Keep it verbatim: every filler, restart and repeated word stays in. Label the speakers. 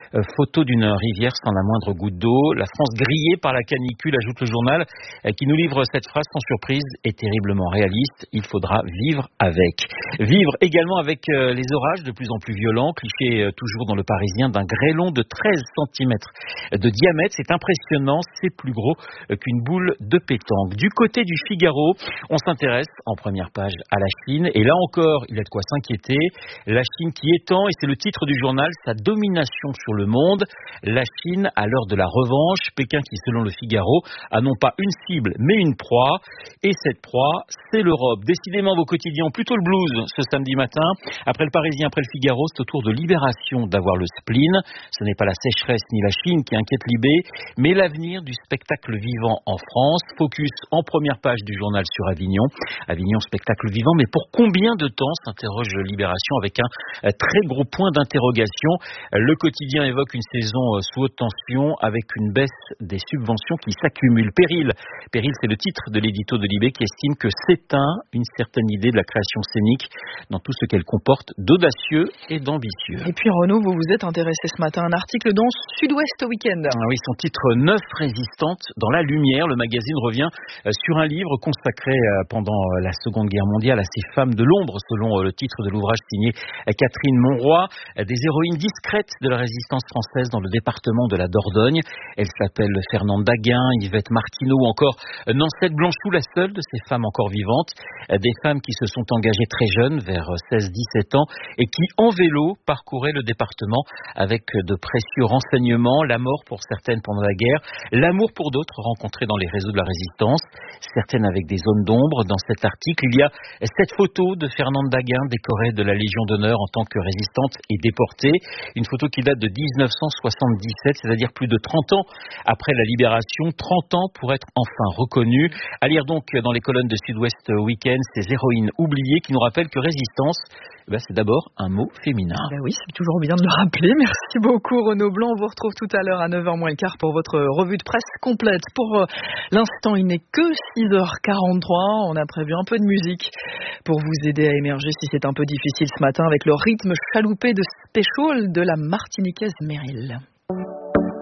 Speaker 1: Euh, photo d'une rivière sans la moindre goutte d'eau. La France grillée par la canicule, ajoute le journal, euh, qui nous livre cette phrase sans surprise et terriblement réaliste. Il faudra vivre avec. Vivre également avec euh, les orages de plus en plus violents. Cliché euh, toujours dans le Parisien d'un grêlon de treize centimètres de diamètre. C'est impressionnant, c'est plus gros euh, qu'une boule de pétanque. Du côté du Figaro, on s'intéresse en première page à la Chine. Et là encore, il y a de quoi s'inquiéter. La Chine qui étend, et c'est le titre du journal, sa domination sur le monde. La Chine à l'heure de la revanche. Pékin qui, selon le Figaro, a non pas une cible, mais une proie. Et cette proie, c'est l'Europe. Décidément, vos quotidiens ont plutôt le blues ce samedi matin. Après le Parisien, après le Figaro, c'est au tour de Libération d'avoir le spleen. Ce n'est pas la sécheresse ni la Chine qui inquiète Libé, mais l'avenir du spectacle vivant en France. Focus en première page du journal sur Avignon. Avignon, spectacle vivant, mais pour combien de temps, s'interroge Libération avec un très gros point d'interrogation. Le quotidien évoque une saison sous haute tension avec une baisse des subventions qui s'accumulent. Péril, Péril, c'est le titre de l'édito de Libé qui estime que s'éteint une certaine idée de la création scénique dans tout ce qu'elle comporte d'audacieux et d'ambitieux.
Speaker 2: Et puis Renaud, vous vous êtes intéressé ce matin à un article dans Sud-Ouest Week-end.
Speaker 1: Ah oui, son titre « Neuf résistantes dans la lumière ». Le magazine revient sur un livre consacré pendant la Seconde Guerre mondiale à ces femmes de l'ombre, selon le titre de l'ouvrage signé Catherine Monroy, des héroïnes discrètes de la résistance française dans le département de la Dordogne. Elles s'appellent Fernande Daguin, Yvette Martineau ou encore Nancette Blanchou, la seule de ces femmes encore vivantes. Des femmes qui se sont engagées très jeunes, vers seize dix-sept ans, et qui, en vélo, parcouraient le département avec de précieux renseignements, la mort pour certaines pendant la guerre, l'amour pour d'autres rencontrés dans les réseaux de la résistance, certaines avec des zones d'ombre. Dans cet article, il y a cette photo de Fernande Daguin, décorée de la Légion d'honneur en tant que résistante et déportée. Une photo qui date de dix-neuf cent soixante-dix-sept, c'est-à-dire plus de trente ans après la libération, trente ans pour être enfin reconnue. À lire donc dans les colonnes de Sud-Ouest Week-end, ces héroïnes oubliées qui nous rappellent que résistance, eh ben c'est d'abord un mot féminin.
Speaker 2: Ben oui, c'est toujours bien de le rappeler. Merci beaucoup Renaud Blanc. On vous retrouve tout à l'heure à neuf heures moins le quart pour votre revue de presse complète. Pour l'instant, il n'est que six heures quarante-trois. On a prévu un peu de musique pour vous aider à émerger si c'est un peu difficile ce matin avec le rythme chaloupé de Special de la Martiniquaise Meryl.